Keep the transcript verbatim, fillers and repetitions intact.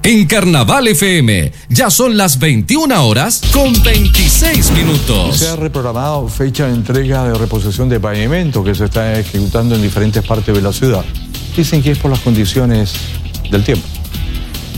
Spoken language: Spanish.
En Carnaval F M, ya son las veintiuna horas con veintiséis minutos. Se ha reprogramado fecha de entrega de reposición de pavimento que se está ejecutando en diferentes partes de la ciudad. Dicen que es por las condiciones del tiempo.